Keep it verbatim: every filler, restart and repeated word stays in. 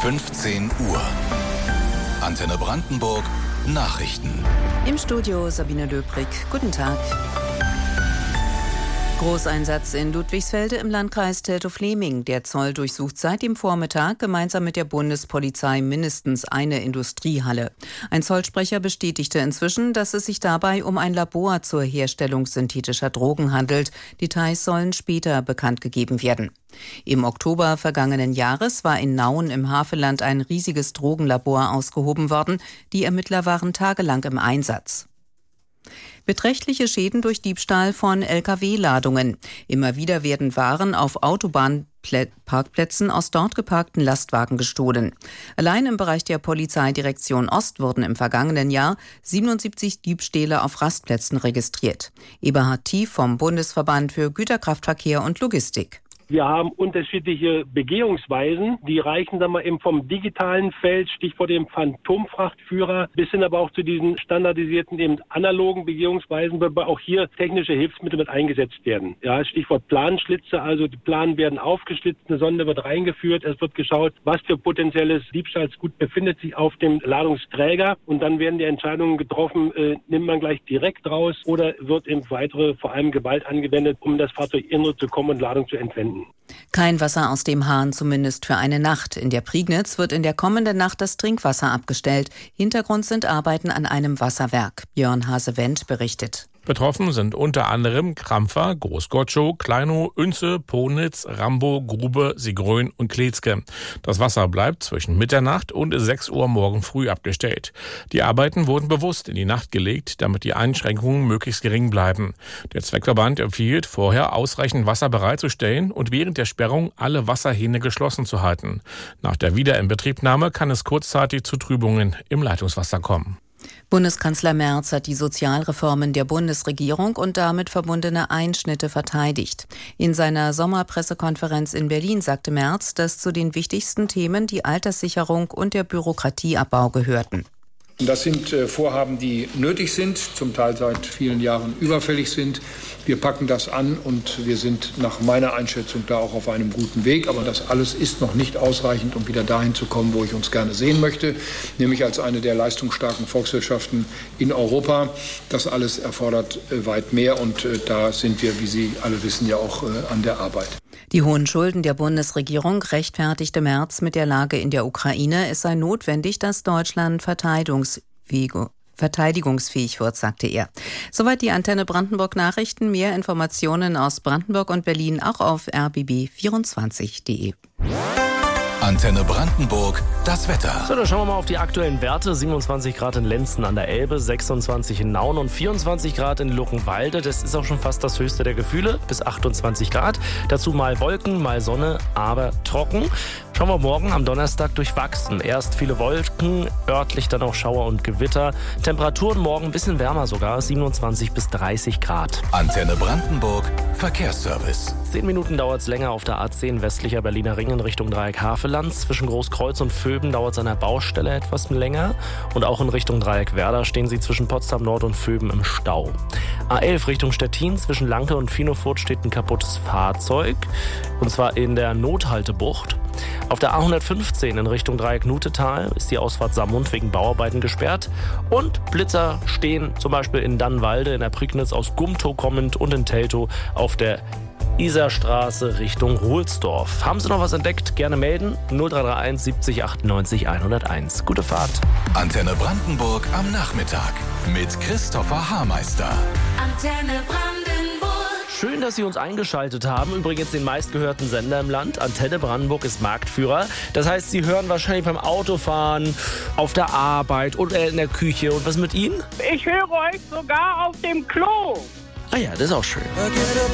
fünfzehn Uhr. Antenne Brandenburg Nachrichten. Im Studio Sabine Löbrig. Guten Tag. Großeinsatz in Ludwigsfelde im Landkreis Teltow-Fläming. Der Zoll durchsucht seit dem Vormittag gemeinsam mit der Bundespolizei mindestens eine Industriehalle. Ein Zollsprecher bestätigte inzwischen, dass es sich dabei um ein Labor zur Herstellung synthetischer Drogen handelt. Details sollen später bekannt gegeben werden. Im Oktober vergangenen Jahres war in Nauen im Havelland ein riesiges Drogenlabor ausgehoben worden. Die Ermittler waren tagelang im Einsatz. Beträchtliche Schäden durch Diebstahl von L K W-Ladungen. Immer wieder werden Waren auf Autobahnparkplätzen aus dort geparkten Lastwagen gestohlen. Allein im Bereich der Polizeidirektion Ost wurden im vergangenen Jahr siebenundsiebzig Diebstähle auf Rastplätzen registriert. Eberhard Tief vom Bundesverband für Güterkraftverkehr und Logistik. Wir haben unterschiedliche Begehungsweisen, die reichen dann mal eben vom digitalen Feld, Stichwort dem Phantomfrachtführer, bis hin aber auch zu diesen standardisierten, eben analogen Begehungsweisen, wobei auch hier technische Hilfsmittel mit eingesetzt werden. Ja, Stichwort Planschlitze, also die Planen werden aufgeschlitzt, eine Sonde wird reingeführt, es wird geschaut, was für potenzielles Diebstahlsgut befindet sich auf dem Ladungsträger und dann werden die Entscheidungen getroffen, äh, nimmt man gleich direkt raus oder wird eben weitere, vor allem Gewalt angewendet, um das Fahrzeuginnere zu kommen und Ladung zu entwenden. Kein Wasser aus dem Hahn, zumindest für eine Nacht. In der Prignitz wird in der kommenden Nacht das Trinkwasser abgestellt. Hintergrund sind Arbeiten an einem Wasserwerk. Björn Hase-Wendt berichtet. Betroffen sind unter anderem Krampfer, Großgotschow, Kleinow, Oense, Ponitz, Rambo, Grube, Sigrön und Kletzke. Das Wasser bleibt zwischen Mitternacht und sechs Uhr morgen früh abgestellt. Die Arbeiten wurden bewusst in die Nacht gelegt, damit die Einschränkungen möglichst gering bleiben. Der Zweckverband empfiehlt, vorher ausreichend Wasser bereitzustellen und während der Sperrung alle Wasserhähne geschlossen zu halten. Nach der Wiederinbetriebnahme kann es kurzzeitig zu Trübungen im Leitungswasser kommen. Bundeskanzler Merz hat die Sozialreformen der Bundesregierung und damit verbundene Einschnitte verteidigt. In seiner Sommerpressekonferenz in Berlin sagte Merz, dass zu den wichtigsten Themen die Alterssicherung und der Bürokratieabbau gehörten. Das sind äh, Vorhaben, die nötig sind, zum Teil seit vielen Jahren überfällig sind. Wir packen das an und wir sind nach meiner Einschätzung da auch auf einem guten Weg. Aber das alles ist noch nicht ausreichend, um wieder dahin zu kommen, wo ich uns gerne sehen möchte, nämlich als eine der leistungsstarken Volkswirtschaften in Europa. Das alles erfordert äh, weit mehr und äh, da sind wir, wie Sie alle wissen, ja auch äh, an der Arbeit. Die hohen Schulden der Bundesregierung rechtfertigte Merz mit der Lage in der Ukraine. Es sei notwendig, dass Deutschland verteidigungsfähig, verteidigungsfähig wird, sagte er. Soweit die Antenne Brandenburg Nachrichten. Mehr Informationen aus Brandenburg und Berlin auch auf r b b vierundzwanzig punkt d e. Antenne Brandenburg, das Wetter. So, dann schauen wir mal auf die aktuellen Werte. siebenundzwanzig Grad in Lenzen an der Elbe, sechsundzwanzig in Nauen und vierundzwanzig Grad in Luckenwalde. Das ist auch schon fast das höchste der Gefühle, bis achtundzwanzig Grad. Dazu mal Wolken, mal Sonne, aber trocken. Schauen wir morgen am Donnerstag durchwachsen. Erst viele Wolken, örtlich dann auch Schauer und Gewitter. Temperaturen morgen ein bisschen wärmer sogar, siebenundzwanzig bis dreißig Grad. Antenne Brandenburg, Verkehrsservice. Zehn Minuten dauert es länger auf der A zehn westlicher Berliner Ring in Richtung Dreieck Havelland. Zwischen Großkreuz und Vöben dauert es an der Baustelle etwas länger. Und auch in Richtung Dreieck Werder stehen sie zwischen Potsdam Nord und Vöben im Stau. A elf Richtung Stettin, zwischen Lanke und Finofurt steht ein kaputtes Fahrzeug. Und zwar in der Nothaltebucht. Auf der A hundertfünfzehn in Richtung Dreieck Nutetal ist die Ausfahrt Saarmund wegen Bauarbeiten gesperrt. Und Blitzer stehen zum Beispiel in Dannwalde, in der Prignitz aus Gumtow kommend und in Teltow auf der Isarstraße Richtung Ruhlsdorf. Haben Sie noch was entdeckt? Gerne melden. null drei drei eins siebzig achtundneunzig hunderteins. Gute Fahrt. Antenne Brandenburg am Nachmittag mit Christopher Haarmeister. Antenne Brandenburg. Schön, dass Sie uns eingeschaltet haben. Übrigens den meistgehörten Sender im Land. Antenne Brandenburg ist Marktführer. Das heißt, Sie hören wahrscheinlich beim Autofahren, auf der Arbeit oder in der Küche. Und was mit Ihnen? Ich höre euch sogar auf dem Klo. Ah ja, das ist auch schön.